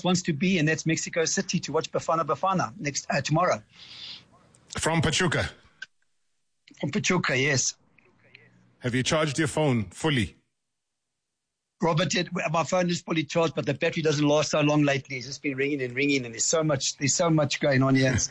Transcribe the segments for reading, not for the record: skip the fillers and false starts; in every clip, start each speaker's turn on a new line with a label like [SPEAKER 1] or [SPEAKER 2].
[SPEAKER 1] wants to be, and that's Mexico City to watch Bafana Bafana tomorrow.
[SPEAKER 2] From Pachuca?
[SPEAKER 1] From Pachuca, yes.
[SPEAKER 2] Have you charged your phone fully?
[SPEAKER 1] Robert, my phone is fully charged, but the battery doesn't last so long lately. It's just been ringing, and there's so much going on here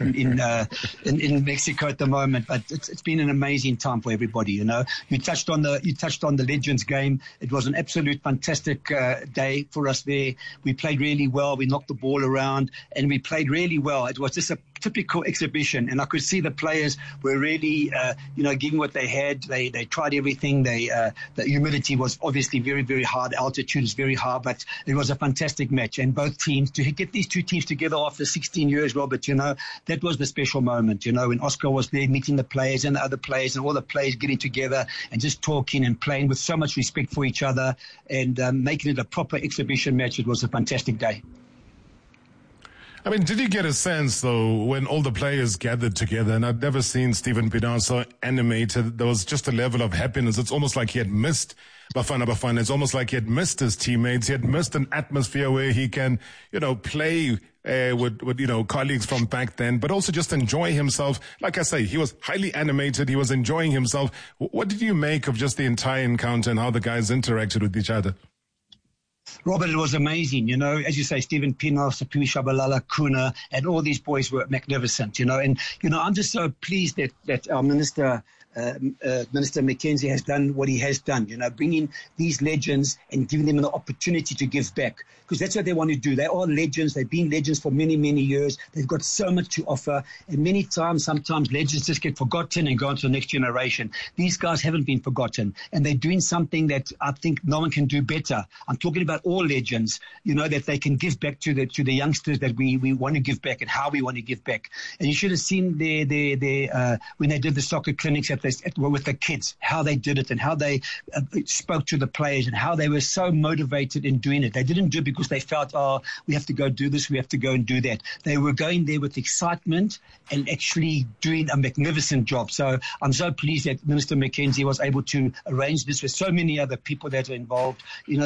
[SPEAKER 1] in Mexico at the moment. But it's been an amazing time for everybody. You know, you touched on the Legends game. It was an absolute fantastic day for us there. We played really well. We knocked the ball around, and we played really well. It was just a typical exhibition, and I could see the players were really, giving what they had. They tried everything. The humidity was obviously very, very hard. Altitude is very hard, but it was a fantastic match. And both teams, to get these two teams together after 16 years, Robert, that was the special moment, when Oscar was there meeting the players and the other players and all the players getting together and just talking and playing with so much respect for each other and making it a proper exhibition match. It was a fantastic day.
[SPEAKER 2] I mean, did you get a sense, though, when all the players gathered together, and I'd never seen Steven Pienaar so animated, there was just a level of happiness. It's almost like he had missed Bafana Bafana. It's almost like he had missed his teammates. He had missed an atmosphere where he can, play with colleagues from back then, but also just enjoy himself. Like I say, he was highly animated. He was enjoying himself. What did you make of just the entire encounter and how the guys interacted with each other?
[SPEAKER 1] Robert, it was amazing, as you say, Steven Pienaar, Siphiwe Tshabalala, Kuna, and all these boys were magnificent, and, I'm just so pleased that our Minister McKenzie has done what he has done, bringing these legends and giving them an opportunity to give back, because that's what they want to do. They are legends. They've been legends for many, many years. They've got so much to offer, and sometimes legends just get forgotten and go on to the next generation. These guys haven't been forgotten, and they're doing something that I think no one can do better. I'm talking about all legends, that they can give back to the youngsters that we want to give back and how we want to give back. And you should have seen when they did the soccer clinics with the kids, how they did it and how they spoke to the players and how they were so motivated in doing it. They didn't do it because they felt, we have to go do this, we have to go and do that. They were going there with excitement and actually doing a magnificent job. So I'm so pleased that Minister McKenzie was able to arrange this with so many other people that are involved.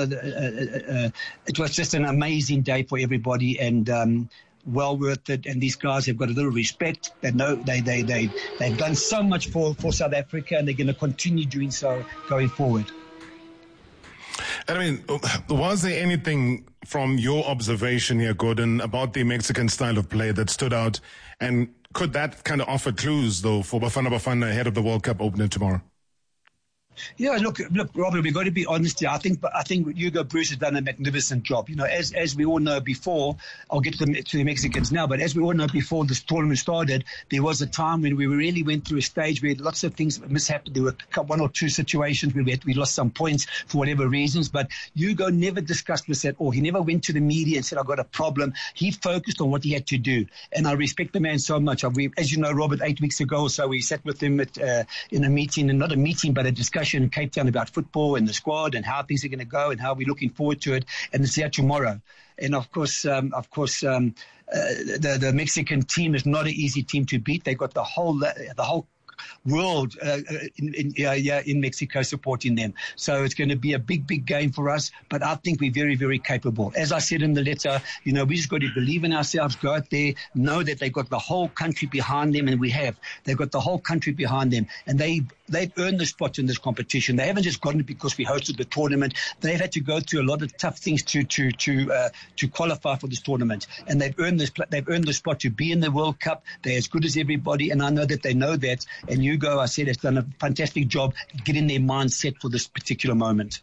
[SPEAKER 1] It was just an amazing day for everybody, and well worth it. And these guys have got a little respect. They know they've done so much for South Africa, and they're going to continue doing so going forward.
[SPEAKER 2] And I mean, was there anything from your observation here, Gordon, about the Mexican style of play that stood out? And could that kind of offer clues, though, for Bafana Bafana ahead of the World Cup opener tomorrow?
[SPEAKER 1] Yeah, look, Robert, we've got to be honest here. I think Hugo Broos has done a magnificent job. As we all know before, I'll get to the Mexicans now, but as we all know before this tournament started, there was a time when we really went through a stage where lots of things mishappened. There were one or two situations where we lost some points for whatever reasons, but Hugo never discussed this at all. He never went to the media and said, I've got a problem. He focused on what he had to do, and I respect the man so much. As you know, Robert, 8 weeks ago or so, we sat with him in a meeting, and not a meeting, but a discussion in Cape Town about football and the squad and how things are going to go and how we're looking forward to it. And it's here tomorrow. And of course, the Mexican team is not an easy team to beat. They got the whole world in Mexico supporting them. So it's going to be a big, big game for us. But I think we're very, very capable. As I said in the letter, we just got to believe in ourselves, go out there, know that they've got the whole country behind them, and we have. They've got the whole country behind them, and they've earned the spot in this competition. They haven't just gotten it because we hosted the tournament. They've had to go through a lot of tough things to qualify for this tournament, and they've earned the spot to be in the World Cup. They're as good as everybody, and I know that they know that. And Hugo, I said, has done a fantastic job getting their mind set for this particular moment.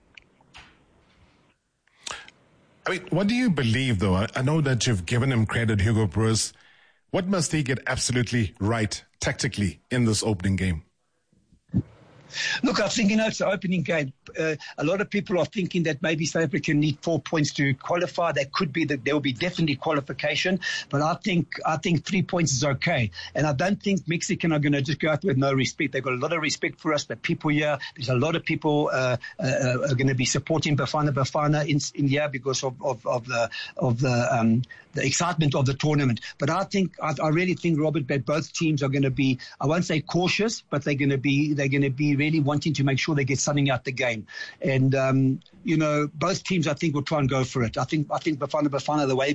[SPEAKER 2] I mean, what do you believe, though? I know that you've given him credit, Hugo Broos. What must he get absolutely right tactically in this opening game?
[SPEAKER 1] Look, I think, it's the opening game. A lot of people are thinking that maybe South Africa need 4 points to qualify. There will be definitely qualification, but I think 3 points is okay. And I don't think Mexican are going to just go out with no respect. They've got a lot of respect for us. The people here, there's a lot of people are going to be supporting Bafana in here because of the excitement of the tournament. But I really think, Robert, that both teams are going to be, I won't say cautious, but they're going to be really wanting to make sure they get something out the game. And, both teams, I think, will try and go for it. I think Bafana, the way